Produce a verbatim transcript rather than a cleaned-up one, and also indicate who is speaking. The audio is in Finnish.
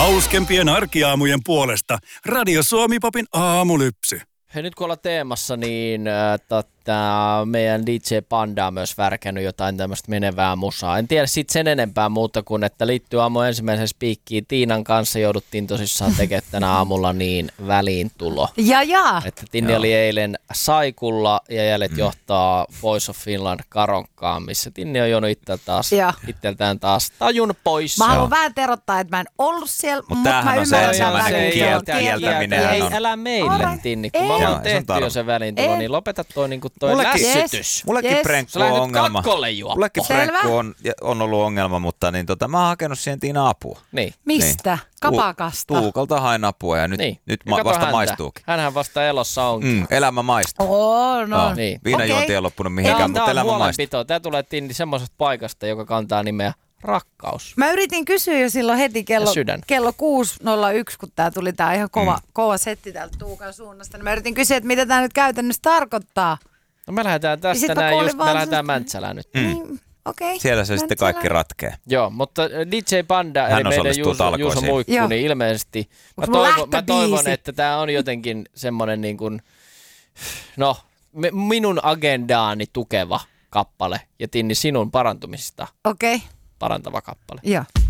Speaker 1: Hauskempien arkiaamujen puolesta Radio Suomi Popin aamulypsy.
Speaker 2: Hei, nyt kun ollaan teemassa, niin äh, tota, meidän D J Panda on myös värkännyt jotain tämmöistä menevää musaa. En tiedä siitä sen enempää muuta kuin, että liittyy aamu ensimmäisen spiikkiin. Tiinan kanssa jouduttiin tosissaan tekemään tänä aamulla niin väliintulo.
Speaker 3: Ja ja.
Speaker 2: Että Tinni oli eilen Saikulla ja jäljet mm. johtaa Voice of Finland karonkkaan, missä Tinni on juonut itseltään taas, itseltään taas tajun pois.
Speaker 3: Mä haluan vähän terottaa, että mä en ollut siellä,
Speaker 4: Mut
Speaker 3: mutta mä
Speaker 4: on se
Speaker 3: ymmärrän
Speaker 4: ensimmäinen
Speaker 3: väliintulo.
Speaker 4: kieltäminen.
Speaker 2: Ei,
Speaker 4: on...
Speaker 2: älä meille,
Speaker 3: Alright.
Speaker 2: Tinni. Kun me ollaan tehty jo se väliintulo, niin lopeta toi, niinku toi
Speaker 4: Mullekin-
Speaker 2: lässytys.
Speaker 4: Mullekin
Speaker 3: Yes.
Speaker 4: prenkku
Speaker 2: Sä
Speaker 4: on
Speaker 2: lähdet
Speaker 4: ongelma.
Speaker 2: kakkolle juoppo.
Speaker 4: Mullekin
Speaker 3: Selvä.
Speaker 4: prenkku on, on ollut ongelma, mutta niin tota, mä oon hakenut siihen Tiina apua.
Speaker 2: Niin.
Speaker 3: Mistä? Kapakasta?
Speaker 4: Tuukalta hain apua ja nyt,
Speaker 2: Niin.
Speaker 4: nyt
Speaker 2: Ja
Speaker 4: ma-
Speaker 2: kato
Speaker 4: vasta
Speaker 2: häntä.
Speaker 4: maistuukin.
Speaker 2: Hänhän vasta elossa onkin.
Speaker 4: Mm, elämä maistuu.
Speaker 3: Oo, no.
Speaker 4: No,
Speaker 2: niin.
Speaker 4: Viinajuonti
Speaker 3: Okei.
Speaker 4: ei loppunut
Speaker 2: Tämä
Speaker 4: mihinkään,
Speaker 2: on,
Speaker 4: mutta
Speaker 2: tää on
Speaker 4: elämä maistuu.
Speaker 2: huolenpito. Tämä tulee Tinni semmoisesta paikasta, joka kantaa nimeä rakkaus.
Speaker 3: Mä yritin kysyä jo silloin heti kello,
Speaker 2: Ja sydän.
Speaker 3: kello kuusi nolla yksi, kun tää tuli tää ihan kova, mm. kova setti täältä Tuukan suunnasta. Niin mä yritin kysyä, että mitä tää nyt käytännössä tarkoittaa.
Speaker 2: No me lähdetään
Speaker 3: Ja sit
Speaker 2: tästä
Speaker 3: mä
Speaker 2: näin
Speaker 3: kuulin
Speaker 2: just, me
Speaker 3: vaan
Speaker 2: lähdetään
Speaker 3: semmoista-
Speaker 2: Mäntsälään nyt.
Speaker 4: Mm.
Speaker 3: Niin, okei.
Speaker 4: Siellä se
Speaker 3: Mä
Speaker 4: sitten
Speaker 3: nyt
Speaker 4: kaikki
Speaker 3: siellä-
Speaker 4: ratkee.
Speaker 2: Joo, mutta D J Panda,
Speaker 4: Hän
Speaker 2: eli meidän
Speaker 4: osallistuu
Speaker 2: Juuso, Juuso
Speaker 4: talkoisiin.
Speaker 2: Muikku,
Speaker 3: Joo.
Speaker 2: niin ilmeisesti mä
Speaker 3: Onks mulla
Speaker 2: toivon, mä toivon,
Speaker 3: lähtöbiisi?
Speaker 2: että tämä on jotenkin semmoinen niin kuin, no, me, minun agendaani tukeva kappale ja Tinni sinun parantumisesta
Speaker 3: Okei,
Speaker 2: parantava kappale.
Speaker 3: joo.